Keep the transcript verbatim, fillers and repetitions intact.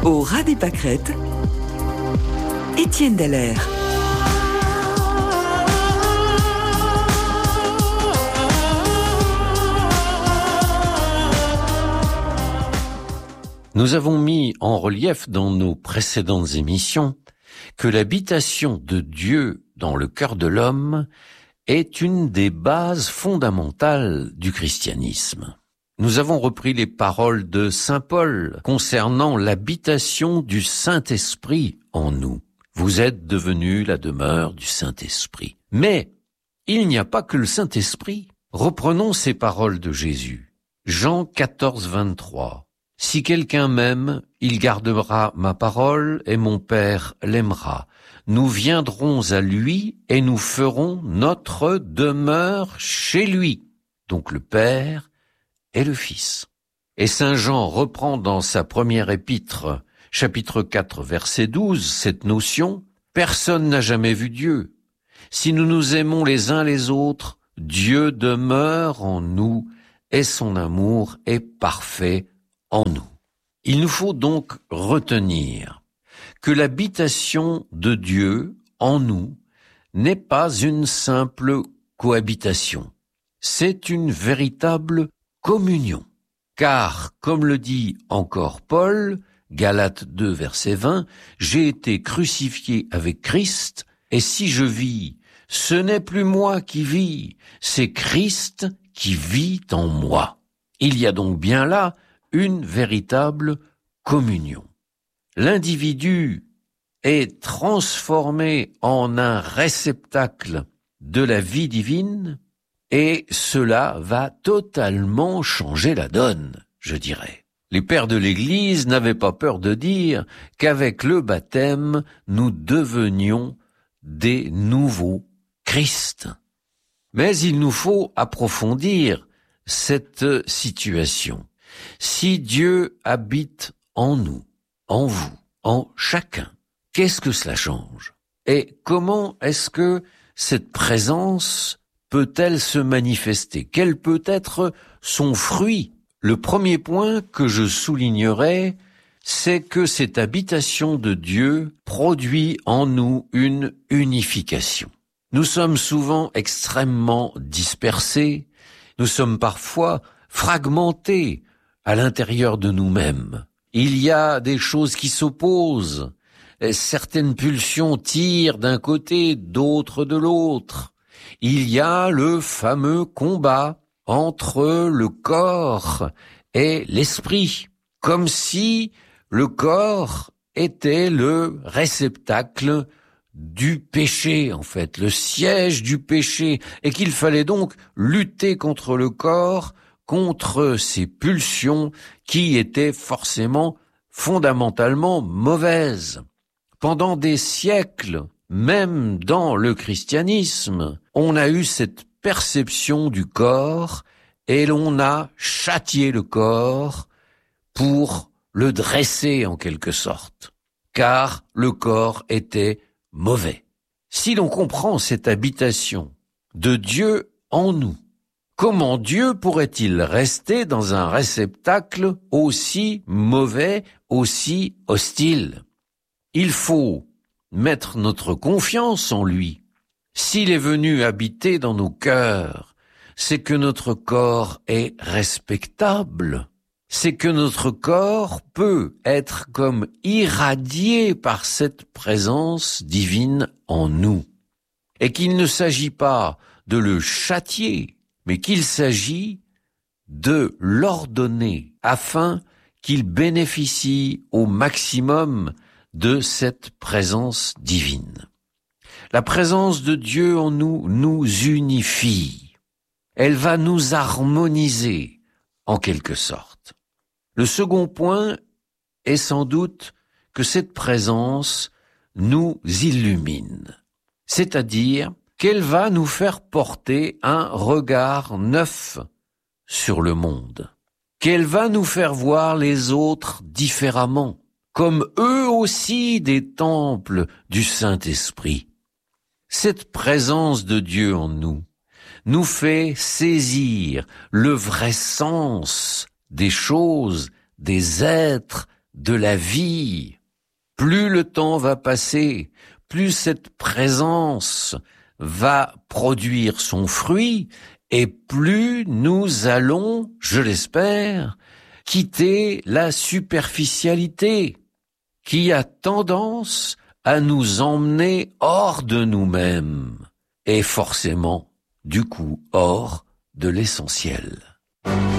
Au ras des pâquerettes, Étienne Dallaire. Nous avons mis en relief dans nos précédentes émissions que l'habitation de Dieu dans le cœur de l'homme est une des bases fondamentales du christianisme. Nous avons repris les paroles de saint Paul concernant l'habitation du Saint-Esprit en nous. Vous êtes devenus la demeure du Saint-Esprit. Mais il n'y a pas que le Saint-Esprit. Reprenons ces paroles de Jésus. Jean quatorze, vingt-trois. Si quelqu'un m'aime, il gardera ma parole et mon Père l'aimera. Nous viendrons à lui et nous ferons notre demeure chez lui. Donc le Père et le Fils. Et saint Jean reprend dans sa première épître, chapitre quatre, verset douze, cette notion. Personne n'a jamais vu Dieu. Si nous nous aimons les uns les autres, Dieu demeure en nous et son amour est parfait en nous. Il nous faut donc retenir que l'habitation de Dieu en nous n'est pas une simple cohabitation. C'est une véritable communion. Car, comme le dit encore Paul, Galates deux, verset vingt, « J'ai été crucifié avec Christ, et si je vis, ce n'est plus moi qui vis, c'est Christ qui vit en moi. » Il y a donc bien là une véritable communion. L'individu est transformé en un réceptacle de la vie divine et cela va totalement changer la donne, je dirais. Les pères de l'Église n'avaient pas peur de dire qu'avec le baptême, nous devenions des nouveaux Christ. Mais il nous faut approfondir cette situation. Si Dieu habite en nous, en vous, en chacun, qu'est-ce que cela change? Et comment est-ce que cette présence peut-elle se manifester? Quel peut être son fruit? Le premier point que je soulignerai, c'est que cette habitation de Dieu produit en nous une unification. Nous sommes souvent extrêmement dispersés, nous sommes parfois fragmentés à l'intérieur de nous-mêmes. Il y a des choses qui s'opposent, certaines pulsions tirent d'un côté, d'autres de l'autre. Il y a le fameux combat entre le corps et l'esprit, comme si le corps était le réceptacle du péché, en fait, le siège du péché, et qu'il fallait donc lutter contre le corps, contre ces pulsions qui étaient forcément fondamentalement mauvaises. Pendant des siècles, même dans le christianisme, on a eu cette perception du corps et l'on a châtié le corps pour le dresser en quelque sorte, car le corps était mauvais. Si l'on comprend cette habitation de Dieu en nous, comment Dieu pourrait-il rester dans un réceptacle aussi mauvais, aussi hostile? Il faut mettre notre confiance en lui. S'il est venu habiter dans nos cœurs, c'est que notre corps est respectable. C'est que notre corps peut être comme irradié par cette présence divine en nous. Et qu'il ne s'agit pas de le châtier, mais qu'il s'agit de l'ordonner afin qu'il bénéficie au maximum de cette présence divine. La présence de Dieu en nous nous unifie. Elle va nous harmoniser, en quelque sorte. Le second point est sans doute que cette présence nous illumine, c'est-à-dire qu'elle va nous faire porter un regard neuf sur le monde, qu'elle va nous faire voir les autres différemment, comme eux aussi des temples du Saint-Esprit. Cette présence de Dieu en nous nous fait saisir le vrai sens des choses, des êtres, de la vie. Plus le temps va passer, plus cette présence va produire son fruit, et plus nous allons, je l'espère, quitter la superficialité qui a tendance à nous emmener hors de nous-mêmes et forcément, du coup, hors de l'essentiel.